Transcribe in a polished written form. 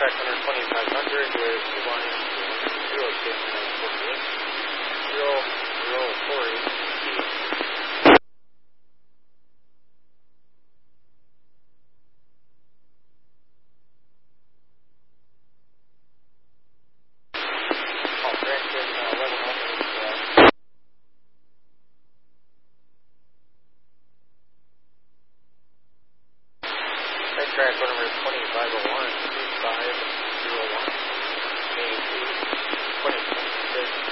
track number 2500 with 0 station 48 0048. Track number 2501, 2501, 2026.